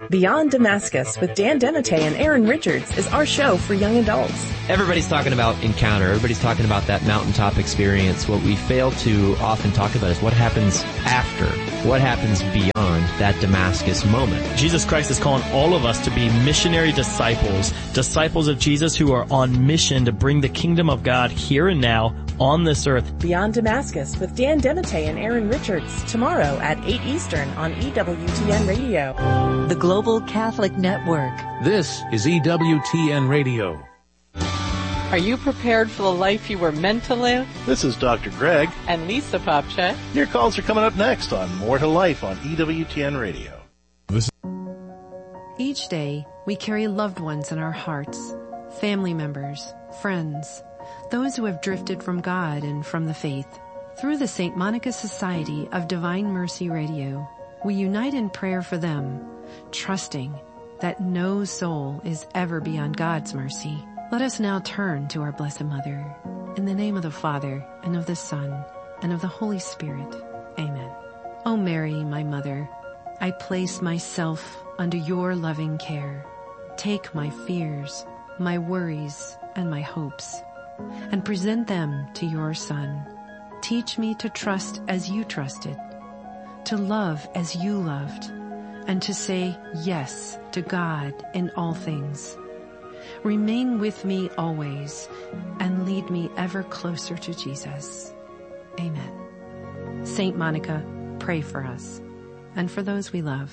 Beyond Damascus with Dan Demite and Aaron Richards is our show for young adults. Everybody's talking about encounter. Everybody's talking about that mountaintop experience. What we fail to often talk about is what happens after. What happens beyond that Damascus moment. Jesus Christ is calling all of us to be missionary disciples, disciples of Jesus who are on mission to bring the kingdom of God here and now on this earth. Beyond Damascus with Dan Demite and Aaron Richards tomorrow at 8 Eastern on EWTN Radio. The Global Catholic Network. This is EWTN Radio. Are you prepared for the life you were meant to live? This is Dr. Greg. And Lisa Popchet. Your calls are coming up next on More to Life on EWTN Radio. Each day, we carry loved ones in our hearts, family members, friends, those who have drifted from God and from the faith. Through the St. Monica Society of Divine Mercy Radio, we unite in prayer for them, trusting that no soul is ever beyond God's mercy. Let us now turn to our Blessed Mother. In the name of the Father, and of the Son, and of the Holy Spirit. Amen. O Mary, my Mother, I place myself under your loving care. Take my fears, my worries, and my hopes, and present them to your Son. Teach me to trust as you trusted, to love as you loved, and to say yes to God in all things. Remain with me always, and lead me ever closer to Jesus. Amen. Saint Monica, pray for us, and for those we love.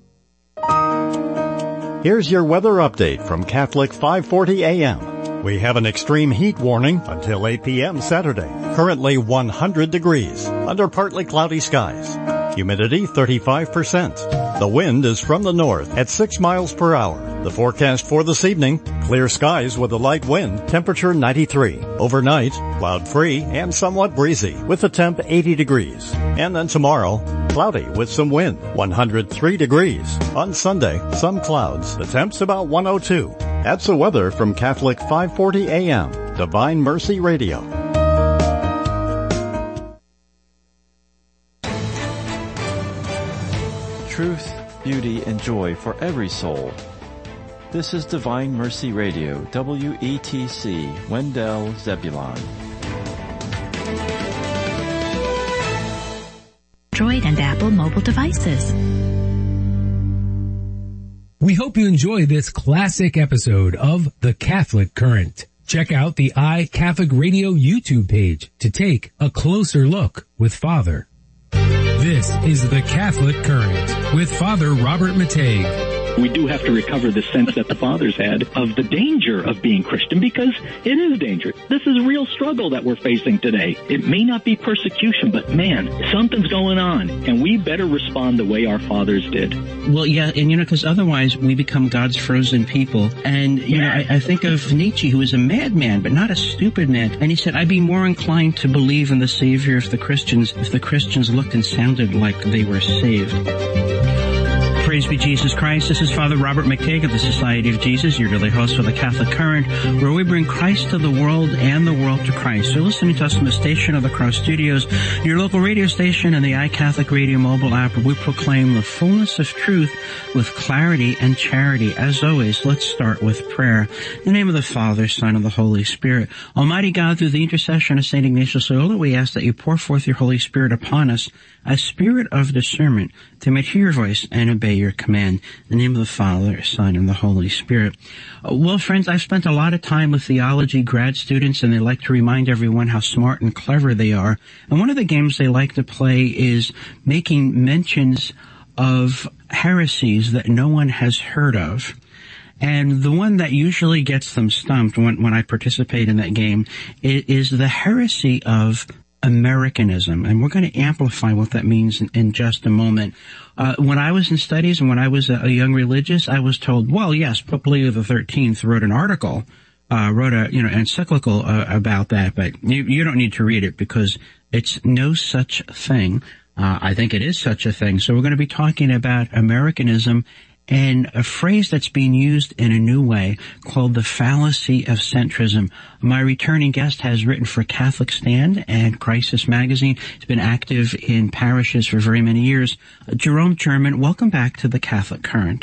Here's your weather update from Catholic 540 AM. We have an extreme heat warning until 8 p.m. Saturday. Currently 100 degrees, under partly cloudy skies. Humidity 35%. The wind is from the north at 6 miles per hour. The forecast for this evening, clear skies with a light wind, temperature 93. Overnight, cloud-free and somewhat breezy, with the temp 80 degrees. And then tomorrow, cloudy with some wind, 103 degrees. On Sunday, some clouds. The temp's about 102. That's the weather from Catholic 540 AM, Divine Mercy Radio. Truth, beauty, and joy for every soul. This is Divine Mercy Radio, WETC, Wendell, Zebulon. Android and Apple mobile devices. We hope you enjoy this classic episode of The Catholic Current. Check out the iCatholic Radio YouTube page to take a closer look with Father. This is The Catholic Current with Father Robert Matei. We do have to recover the sense that the fathers had of the danger of being Christian, because it is dangerous. This is a real struggle that we're facing today. It may not be persecution, but man, something's going on, and we better respond the way our fathers did. Well, yeah, and because otherwise we become God's frozen people. And, I think of Nietzsche, who was a madman, but not a stupid man. And he said, I'd be more inclined to believe in the Savior of the Christians if the Christians looked and sounded like they were saved. Praise be Jesus Christ. This is Father Robert McTague of the Society of Jesus, your daily host for the Catholic Current, where we bring Christ to the world and the world to Christ. You're listening to us from the station of the Cross Studios, your local radio station, and the iCatholic Radio mobile app, where we proclaim the fullness of truth with clarity and charity. As always, let's start with prayer. In the name of the Father, Son, and the Holy Spirit. Almighty God, through the intercession of St. Ignatius Loyola, we ask that you pour forth your Holy Spirit upon us, a spirit of discernment, to make hear your voice and obey your command. In the name of the Father, Son, and the Holy Spirit. Well, friends, I've spent a lot of time with theology grad students, and they like to remind everyone how smart and clever they are. And one of the games they like to play is making mentions of heresies that no one has heard of. And the one that usually gets them stumped when I participate in that game is the heresy of Americanism, and we're going to amplify what that means in just a moment. When I was in studies and when I was a young religious, I was told, well, yes, Pope Leo XIII wrote an article, wrote a encyclical about that, but you don't need to read it because it's no such thing. I think it is such a thing. So we're going to be talking about Americanism and a phrase that's being used in a new way called the fallacy of centrism. My returning guest has written for Catholic Stand and Crisis Magazine. He's been active in parishes for very many years. Jerome German, welcome back to the Catholic Current.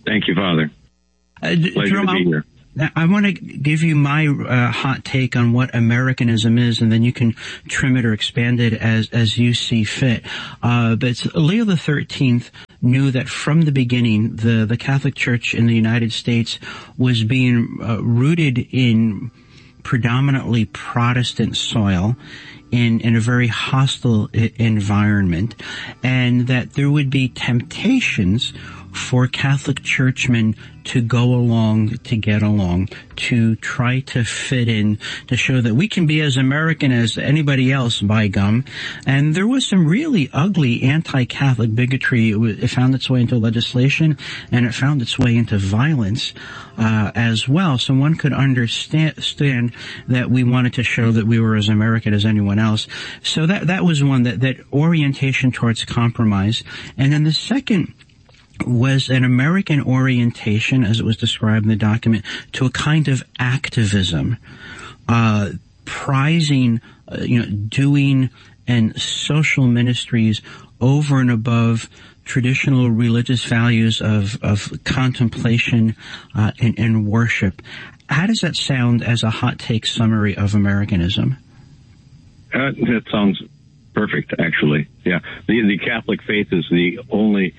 Thank you, Father. Pleasure Jerome, to be here. I want to give you my hot take on what Americanism is, and then you can trim it or expand it as you see fit. But Leo XIII knew that from the beginning, the Catholic Church in the United States was being rooted in predominantly Protestant soil, in a very hostile environment, and that there would be temptations for Catholic churchmen to go along, to get along, to try to fit in, to show that we can be as American as anybody else, by gum. And there was some really ugly anti-Catholic bigotry. It found its way into legislation, and it found its way into violence as well. So one could understand that we wanted to show that we were as American as anyone else. So that was one, that orientation towards compromise. And then the second was an American orientation, as it was described in the document, to a kind of activism, prizing, doing and social ministries over and above traditional religious values of contemplation and worship. How does that sound as a hot take summary of Americanism? That sounds perfect, actually. Yeah, the Catholic faith is the only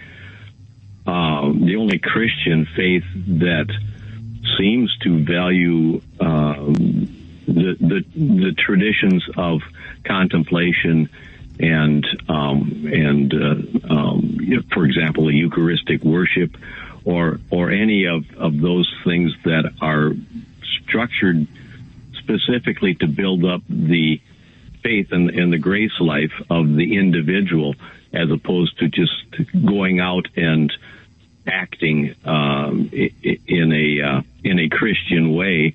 Christian faith that seems to value the traditions of contemplation and for example, a Eucharistic worship or any of those things that are structured specifically to build up the faith and the grace life of the individual, as opposed to just going out and acting in a Christian way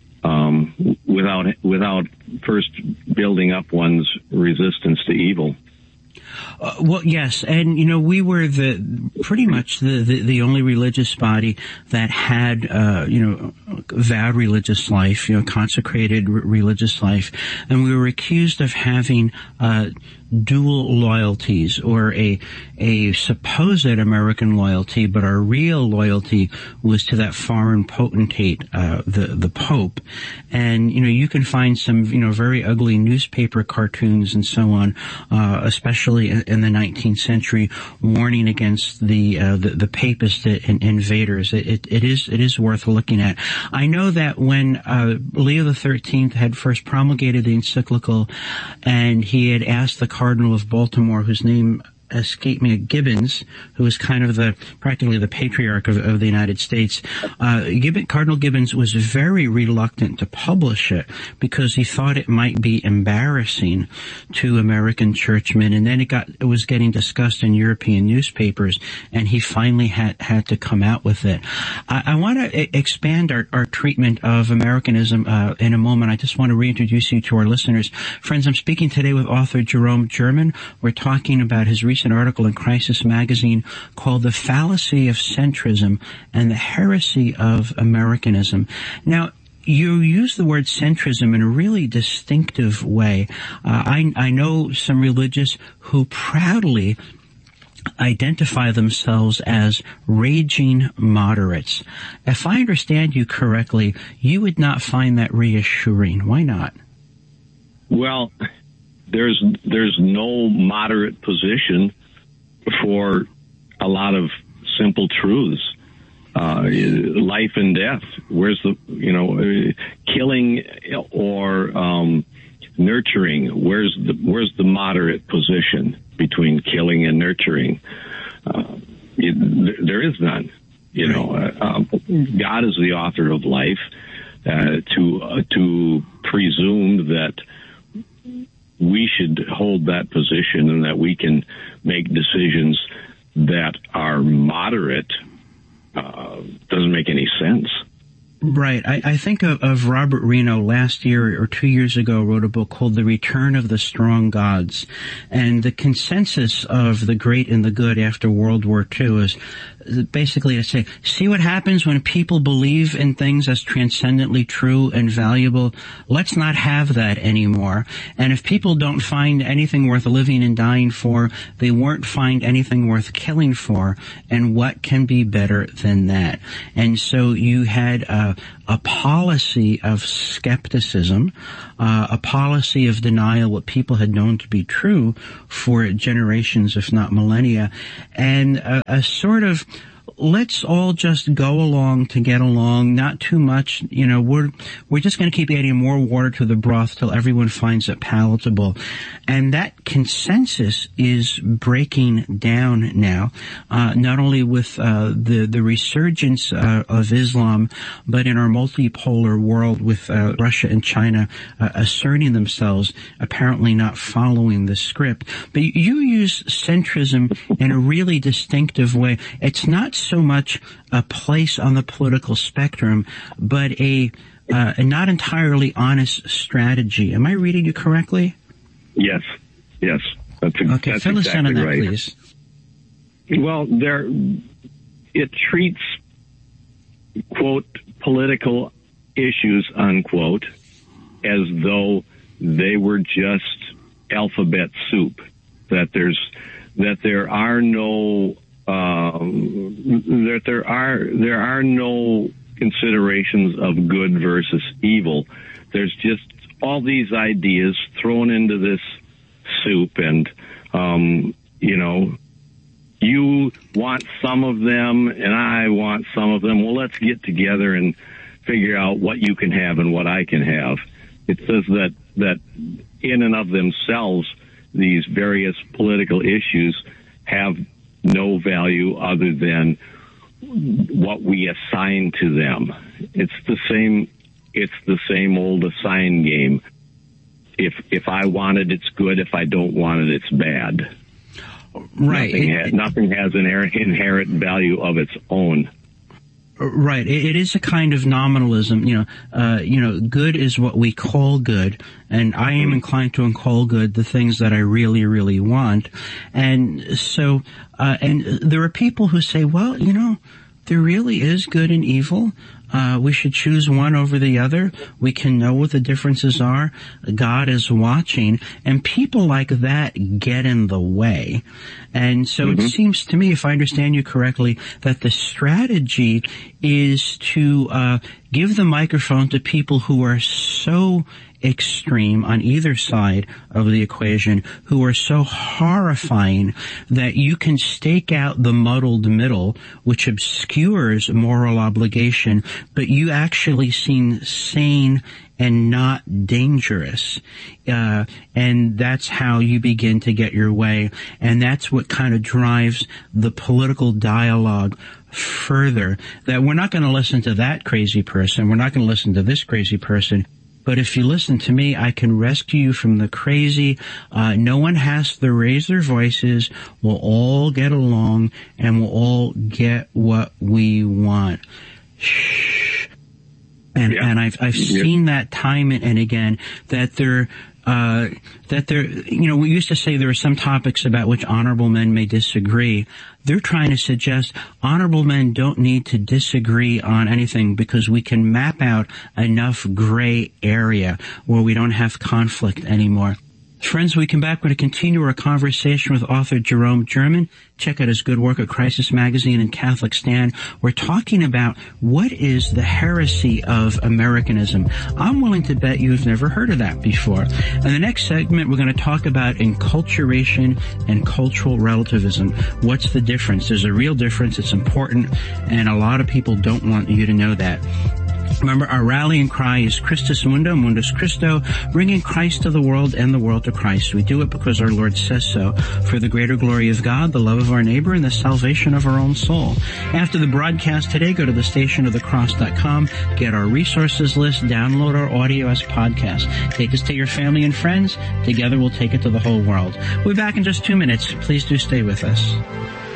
without first building up one's resistance to evil. Well, yes, and we were pretty much the only religious body that had vowed religious life, consecrated religious life, and we were accused of having dual loyalties, or a supposed American loyalty, but our real loyalty was to that foreign potentate, the Pope. And you can find some very ugly newspaper cartoons and so on, especially in the 19th century, warning against the papist invaders. It is worth looking at. I know that when Leo XIII had first promulgated the encyclical, and he had asked the Cardinal of Baltimore, whose name escaped me, Gibbons, who was kind of practically the patriarch of the United States. Cardinal Gibbons was very reluctant to publish it because he thought it might be embarrassing to American churchmen, and then it was getting discussed in European newspapers, and he finally had to come out with it. I want to expand our treatment of Americanism in a moment. I just want to reintroduce you to our listeners. Friends, I'm speaking today with author Jerome German. We're talking about his recent article in Crisis Magazine called The Fallacy of Centrism and the Heresy of Americanism. Now, you use the word centrism in a really distinctive way. I know some religious who proudly identify themselves as raging moderates. If I understand you correctly, you would not find that reassuring. Why not? Well, there's no moderate position for a lot of simple truths. Life and death. Where's the killing or nurturing? Where's the moderate position between killing and nurturing? There is none. God is the author of life. To presume that we should hold that position and that we can make decisions that are moderate doesn't make any sense. Right. I think of Robert Reno last year or 2 years ago wrote a book called The Return of the Strong Gods. And the consensus of the great and the good after World War II is basically to say, see what happens when people believe in things as transcendently true and valuable? Let's not have that anymore. And if people don't find anything worth living and dying for, they won't find anything worth killing for. And what can be better than that? And so you had a policy of skepticism, a policy of denial, what people had known to be true for generations, if not millennia, and a sort of let's all just go along to get along, not too much, we're just going to keep adding more water to the broth till everyone finds it palatable. And that consensus is breaking down now, not only with the resurgence of Islam, but in our multipolar world with Russia and China asserting themselves, apparently not following the script. But you use centrism in a really distinctive way. It's not so much a place on the political spectrum, but a not entirely honest strategy. Am I reading you correctly? Yes. That's okay, that's fill us in on that, right. Please. Well, it treats, quote, political issues, unquote, as though they were just alphabet soup. That there are no considerations of good versus evil. There's just all these ideas thrown into this soup, and you want some of them and I want some of them. Well, let's get together and figure out what you can have and what I can have. It says that in and of themselves, these various political issues have no value other than what we assign to them. It's the same old assign game. If I want it, it's good. If I don't want it, it's bad. Right. Nothing has an inherent value of its own. Right. It is a kind of nominalism. Good is what we call good, and I am inclined to call good the things that I really, really want. And so, and there are people who say, well, there really is good and evil. We should choose one over the other. We can know what the differences are. God is watching. And people like that get in the way. And so it seems to me, if I understand you correctly, that the strategy is to give the microphone to people who are so extreme on either side of the equation, who are so horrifying that you can stake out the muddled middle, which obscures moral obligation, but you actually seem sane and not dangerous. And that's how you begin to get your way. And that's what kind of drives the political dialogue further, that we're not going to listen to that crazy person. We're not going to listen to this crazy person. But if you listen to me, I can rescue you from the crazy. No one has to raise their voices. We'll all get along and we'll all get what we want. Shh. And I've seen that time and again, that we used to say there are some topics about which honorable men may disagree. They're trying to suggest honorable men don't need to disagree on anything because we can map out enough gray area where we don't have conflict anymore. Friends, we come back. We're going to continue our conversation with author Jerome German. Check out his good work at Crisis Magazine and Catholic Stand. We're talking about what is the heresy of Americanism. I'm willing to bet you've never heard of that before. In the next segment, we're going to talk about enculturation and cultural relativism. What's the difference? There's a real difference. It's important, and a lot of people don't want you to know that. Remember, our rallying cry is Christus Mundo, Mundus Christo, bringing Christ to the world and the world to Christ. We do it because our Lord says so, for the greater glory of God, the love of our neighbor, and the salvation of our own soul. After the broadcast today, go to thestationofthecross.com, get our resources list, download our audio as podcast. Take us to your family and friends. Together we'll take it to the whole world. We'll be back in just 2 minutes. Please do stay with us.